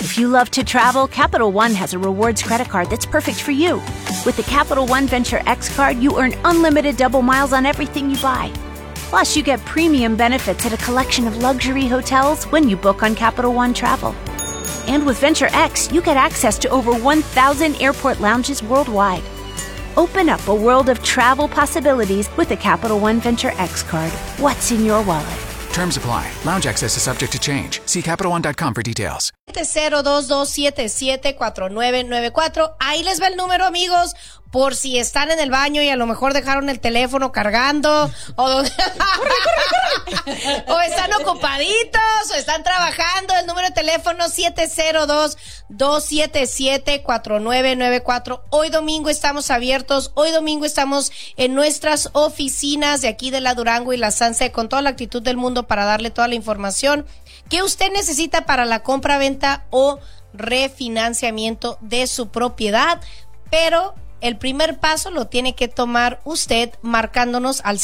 If you love to travel, Capital One has a rewards credit card that's perfect for you. With the Capital One Venture X card, you earn unlimited double miles on everything you buy. Plus, you get premium benefits at a collection of luxury hotels when you book on Capital One Travel. And with Venture X, you get access to over 1,000 airport lounges worldwide. Open up a world of travel possibilities with the Capital One Venture X card. What's in your wallet? Terms apply. Lounge access is subject to change. See CapitalOne.com for details. 702-277-4994. Ahí les va el número, amigos, por si están en el baño y a lo mejor dejaron el teléfono cargando o están ocupaditos o están trabajando. El número de teléfono 702-277-4994. Hoy domingo estamos abiertos. Hoy domingo estamos en nuestras oficinas de aquí de la Durango y la Sunset con toda la actitud del mundo para darle toda la información que usted necesita para la compra, venta o refinanciamiento de su propiedad. Pero el primer paso lo tiene que tomar usted marcándonos al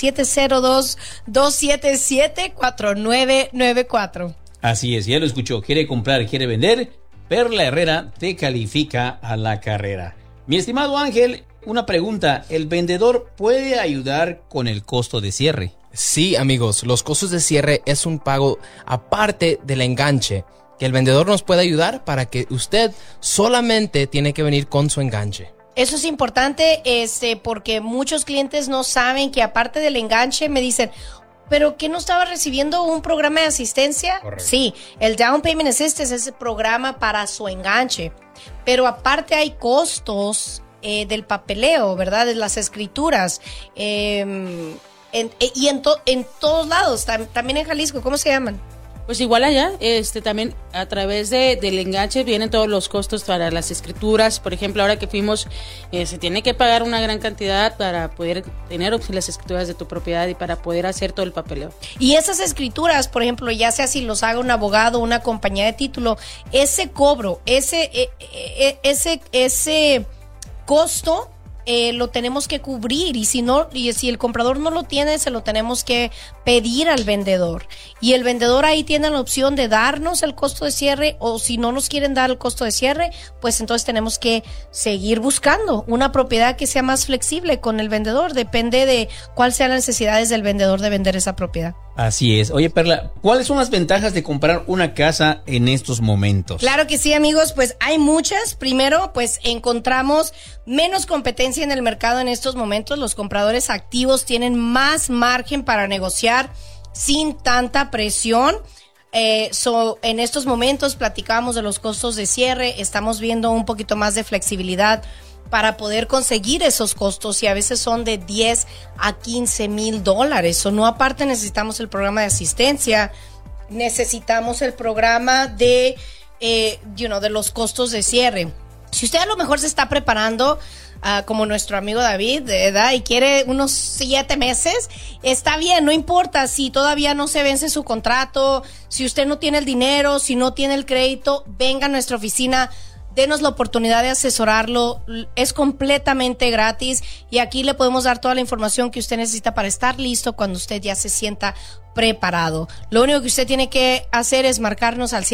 702-277-4994. Así es, ya lo escuchó. ¿Quiere comprar, quiere vender? Perla Herrera te califica a la carrera. Mi estimado Ángel, una pregunta. ¿El vendedor puede ayudar con el costo de cierre? Sí, amigos, los costos de cierre es un pago aparte del enganche, que el vendedor nos puede ayudar para que usted solamente tiene que venir con su enganche. Eso es importante, porque muchos clientes no saben que aparte del enganche me dicen, ¿pero qué no estaba recibiendo un programa de asistencia? Correcto. Sí, el Down Payment Assistance es el programa para su enganche, pero aparte hay costos del papeleo, ¿verdad? De las escrituras, en todos lados, también en Jalisco. ¿Cómo se llaman? Pues igual allá, también a través del enganche vienen todos los costos para las escrituras. Por ejemplo, ahora que fuimos, se tiene que pagar una gran cantidad para poder tener las escrituras de tu propiedad y para poder hacer todo el papeleo. Y esas escrituras, por ejemplo, ya sea si los haga un abogado o una compañía de título, ese cobro, ese costo lo tenemos que cubrir, y si el comprador no lo tiene, se lo tenemos que pedir al vendedor, y el vendedor ahí tiene la opción de darnos el costo de cierre, o si no nos quieren dar el costo de cierre, pues entonces tenemos que seguir buscando una propiedad que sea más flexible con el vendedor. Depende de cuáles sean las necesidades del vendedor de vender esa propiedad. Así es. Oye, Perla, ¿cuáles son las ventajas de comprar una casa en estos momentos? Claro que sí, amigos, pues hay muchas. Primero, pues encontramos menos competencia en el mercado en estos momentos. Los compradores activos tienen más margen para negociar sin tanta presión. En estos momentos platicábamos de los costos de cierre. Estamos viendo un poquito más de flexibilidad para poder conseguir esos costos, y a veces son de $10,000 a $15,000. O no, aparte necesitamos el programa de asistencia, necesitamos el programa de los costos de cierre. Si usted a lo mejor se está preparando como nuestro amigo David, ¿verdad? Y quiere unos 7 meses, está bien, no importa si todavía no se vence su contrato, si usted no tiene el dinero, si no tiene el crédito, venga a nuestra oficina. Denos la oportunidad de asesorarlo, es completamente gratis, y aquí le podemos dar toda la información que usted necesita para estar listo cuando usted ya se sienta preparado. Lo único que usted tiene que hacer es marcarnos al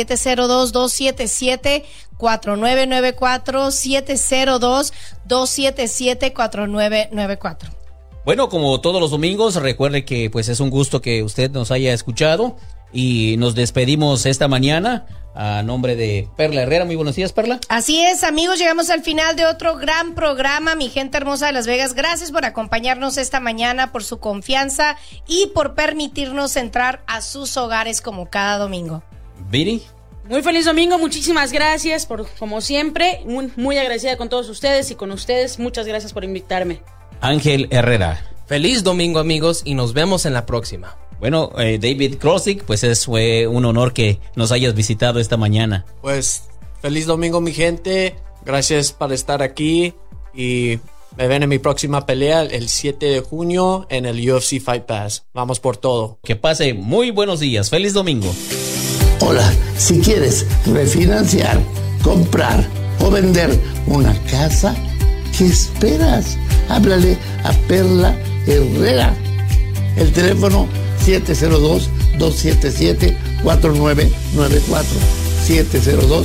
702-277-4994, 702-277-4994. Bueno, como todos los domingos, recuerde que pues es un gusto que usted nos haya escuchado, y nos despedimos esta mañana a nombre de Perla Herrera. Muy buenos días, Perla. Así es, amigos, llegamos al final de otro gran programa, mi gente hermosa de Las Vegas. Gracias por acompañarnos esta mañana, por su confianza y por permitirnos entrar a sus hogares como cada domingo. Viri. Muy feliz domingo, muchísimas gracias como siempre, muy agradecida con todos ustedes y con ustedes. Muchas gracias por invitarme. Ángel Herrera. Feliz domingo, amigos, y nos vemos en la próxima. Bueno, David Krosick, pues fue un honor que nos hayas visitado esta mañana. Pues feliz domingo, mi gente. Gracias por estar aquí, y me ven en mi próxima pelea el 7 de junio en el UFC Fight Pass. Vamos por todo. Que pase muy buenos días. Feliz domingo. Hola, si quieres refinanciar, comprar o vender una casa, ¿qué esperas? Háblale a Perla Herrera. El teléfono 702-277-4994. 702